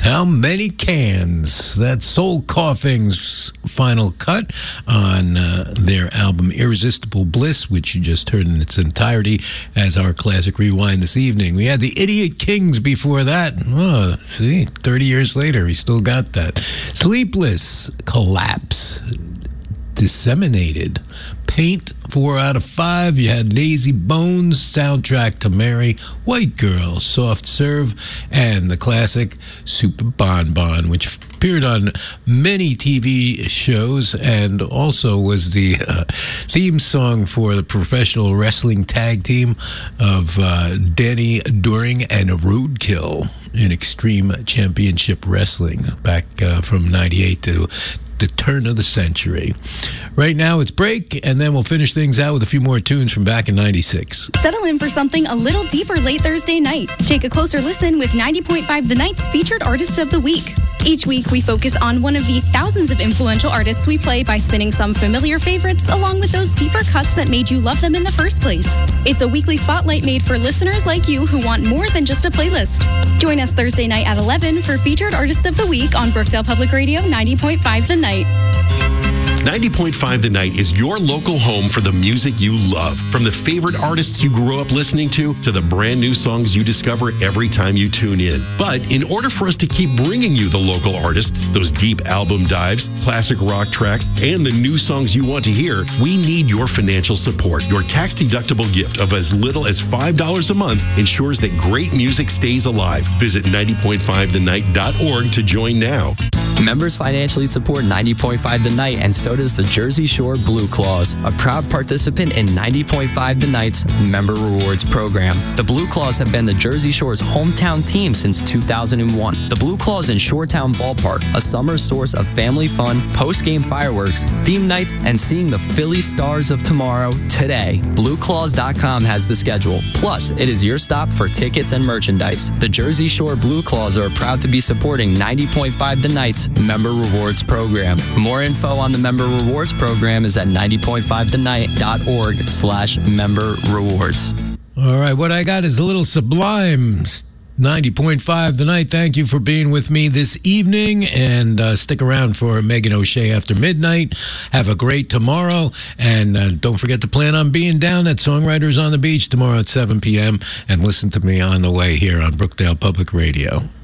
How Many Cans? That's Soul Coughing's final cut on their album Irresistible Bliss, which you just heard in its entirety as our classic rewind this evening. We had the Idiot Kings before that. Oh, see, 30 years later, we still got that. Sleepless, Collapse, Disseminated, Paint, 4 out of 5. You had Lazy Bones, Soundtrack to Mary, White Girl, Soft Serve, and the classic Super Bon Bon, which appeared on many TV shows and also was the theme song for the professional wrestling tag team of Danny Doring and Roadkill in Extreme Championship Wrestling back from 98 to the turn of the century. Right now it's break, and then we'll finish things out with a few more tunes from back in 96. Settle in for something a little deeper late Thursday night. Take a closer listen with 90.5 The Night's featured artist of the week. Each week, we focus on one of the thousands of influential artists we play by spinning some familiar favorites along with those deeper cuts that made you love them in the first place. It's a weekly spotlight made for listeners like you who want more than just a playlist. Join us Thursday night at 11 for Featured Artist of the Week on Brookdale Public Radio 90.5 The Night. 90.5 The Night is your local home for the music you love. From the favorite artists you grew up listening to the brand new songs you discover every time you tune in. But in order for us to keep bringing you the local artists, those deep album dives, classic rock tracks, and the new songs you want to hear, we need your financial support. Your tax-deductible gift of as little as $5 a month ensures that great music stays alive. Visit 90.5thenight.org to join now. Members financially support 90.5 The Night, and so does the Jersey Shore Blue Claws, a proud participant in 90.5 The Night's Member Rewards program. The Blue Claws have been the Jersey Shore's hometown team since 2001. The Blue Claws in Shoretown Ballpark, a summer source of family fun, post-game fireworks, theme nights, and seeing the Philly Stars of tomorrow today. BlueClaws.com has the schedule. Plus, it is your stop for tickets and merchandise. The Jersey Shore Blue Claws are proud to be supporting 90.5 The Night's Member Rewards program. More info on the Member Rewards program is at 90.5thenight.org/member rewards. All right, what I got is a little Sublime. 90.5 The Night. Thank you for being with me this evening, and stick around for Megan O'Shea after midnight. Have a great tomorrow, and don't forget to plan on being down at Songwriters on the Beach tomorrow at 7 p.m. and listen to me on the way here on Brookdale Public Radio.